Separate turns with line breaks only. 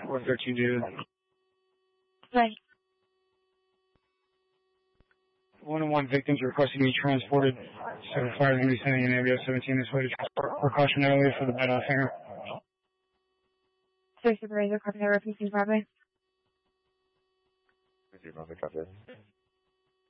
413 due.
Right.
101 victims requesting to be transported. 7 fire is going to be sending an ABS 17 this way to transport precautionarily for the bed off hangar.
Sir Supervisor, Carpenter, PC Broadway.
PC Broadway, copy.